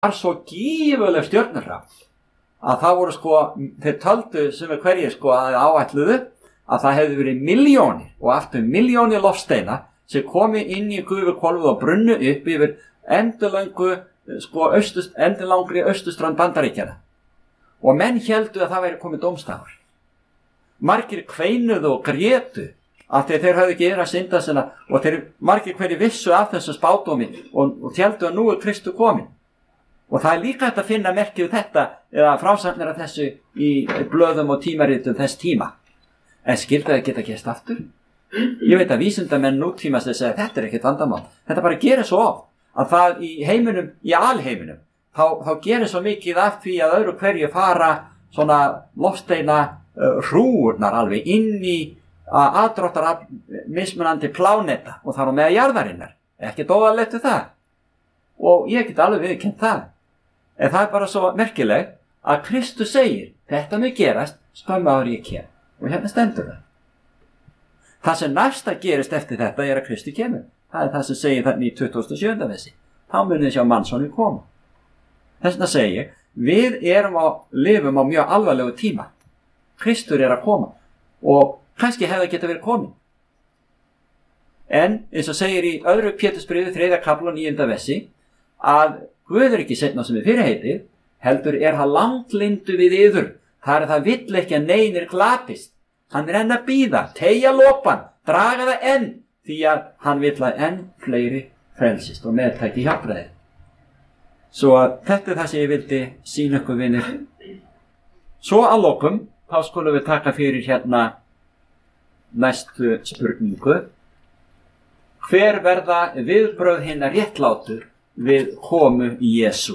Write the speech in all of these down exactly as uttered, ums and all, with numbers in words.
var svo gífurleg stjörnuhrap að það voru sko, þeir töldu sem er hverjir sko að áætluðu að það hefði verið milljónir og aftur milljónir loftsteina sem komi inn í gufuhvolfið og brunnu upp yfir endurlöngu sko austust, endurlangri austurströnd Bandaríkjanna. Og menn héldu að það væri komið dómstafur. Margir kveinuðu og grétu af því að þeir höfðu ekki yfir að synda sinna og þeir margir hverju vissu af þessu spádómi og, og héldu að nú er Kristur kominn. Og það er líka hægt að finna merkið þetta eða frásagnir af þessu í blöðum og tímaritum þess tíma. En skyldi það geta gerst aftur? Ég veit að vísindamenn nútíma sem segja þetta er ekkert vandamál. Þetta bara gerir svo oft að það í heiminum, í alheiminum, þá, þá gerir svo mikið af því að öðru hverju fara svona loftsteina uh, hrúurnar alveg inn í uh, aðdráttar af mismunandi pláneta og þar á meða jarðarinnar. Ekki dóðalegt við það. Og ég get alveg viðurkennt það. En það er bara svo merkileg að Kristus segir þetta mun gerast skömmu áður en ég kem. Og hérna stendur það. Það sem næsta gerist eftir þetta er að Kristur kemur. Það er það sem segir þannig í tuttugasta og sjöunda versi. Þá munið þið sjá mannssoninn koma. Þess vegna segi ég, við erum á, lifum á mjög alvarlegu tíma. Kristur er að koma og kannski hefði geta verið komin. En eins og segir í öðru Pétursbréfi þriðja kafla níunda versi að Guð er ekki seinna sem er fyrirheitið, heldur er hann langlindu við yður. Það er það vill ekki að neinir glatist. Hann er enn að bíða, teygja lopan, draga það enn, því að hann vill að enn fleiri frelsist og meðtæki hjálpræði. Svo að þetta er það sem ég vildi sýna ykkur vinir. Svo að lokum, þá skulum við taka fyrir hérna næstu spurningu. Hver verða viðbrögð hinna réttlátur við komu Jesú?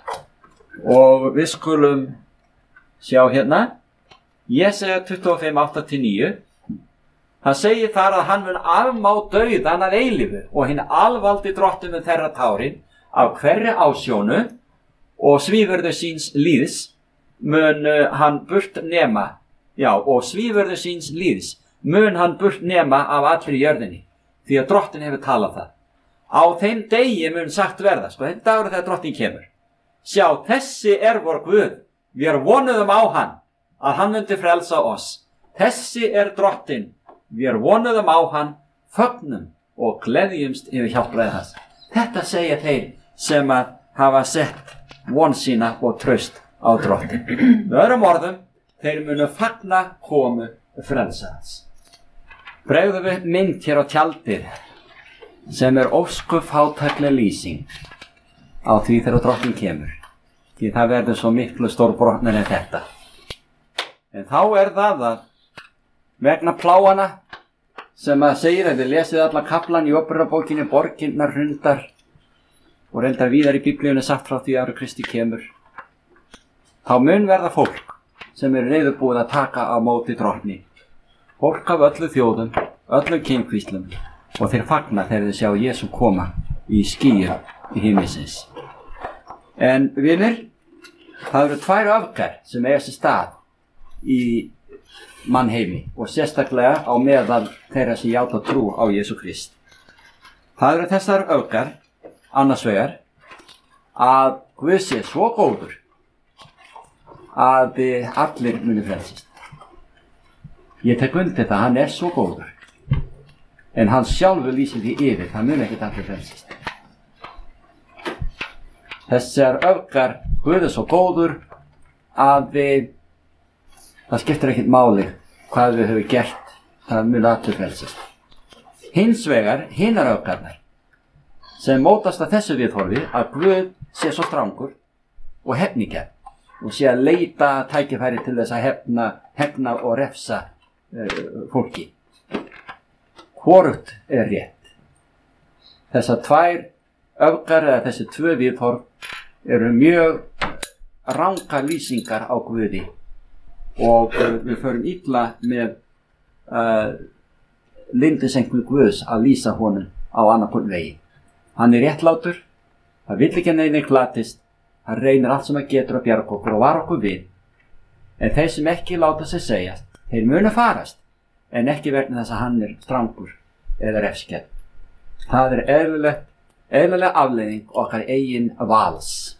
Og við skulum sjá hérna Jesaja tuttugu og fimm, átta til níu. Það segir þar að hann mun afmá dauðan að eilífu og hinn alvaldi drottinn mun þerra tárin af hverri ásjónu og svífurðu síns líðs mun hann burt nema já, og svífurðu síns líðs mun hann burt nema af allri jörðinni því að drottinn hefur talað það. Á þeim degi mun sagt verða, sko, þetta dagur þegar drottinn kemur. Sjá, þessi er vor Guð, við vonuðum á hann, að hann myndi frelsa oss. Þessi er drottinn, við vonuðum á hann, fögnum og gleðjumst yfir hjálpræði hans. Þetta segja þeir sem að hafa sett von sína og traust á drottinn. Með öðrum orðum, þeir munu fagna komu frelsa hans. Bregðum við mynd hér á tjaldið, sem er ósköp fátækleg lýsing á því þegar drottinn kemur. Því það verður svo miklu stórbrotnar en þetta. En þá er það að vegna pláana sem að segir að við lesið allan kaflan í Óperubókinni borginnar hrundar og reyndar víðar í Biblíunni sagt frá því ári Kristi kemur. Þá mun verða fólk sem er reiðubúið að taka á móti drottni. Fólk af öllu þjóðum, öllum kynkvíslum og þeir fagna þegar þeir sjá Jesú koma í skýjum í himmisins. En vinir, það eru tvær öfgar sem eiga sér stað í mannheimi og sérstaklega á meðal þeirra sem játa trú á Jesú Krist. Það eru þessar öfgar, annars vegar, að Guð sé svo góður að allir muni frelsast. Ég tek undir það, hann er svo góður. En hann sjálfur lýsir því yfir, það mun ekkert allir frelsast. Þessar öfgar, Guð er svo góður að við, það skiptir ekkert máli hvað við höfum gert, það mun allir frelsast. Hins vegar, hinar öfgarnar, sem mótast að þessu viðhorfi að Guð sé svo strangur og hefningjarn og sé að leita tækifæri til þess að hefna, hefna og refsa uh, fólki. Hvorugt er rétt. Þessar tvær öfgar eða þessi tvö viðhorf eru mjög ranga lýsingar á Guði og við förum illa með uh, lindisengu Guðs að lýsa honum á annarkon vegi. Hann er réttlátur, það vill ekki neina glatist, hann reynir allt sem hann getur að bjarga okkur og var okkur við. En þeir sem ekki láta sig segjast, þeir munu farast, en ekki vegna þess að hann er strangur eða refskjarn. Það er eðlileg, eðlileg afleiðing okkar eigin vals.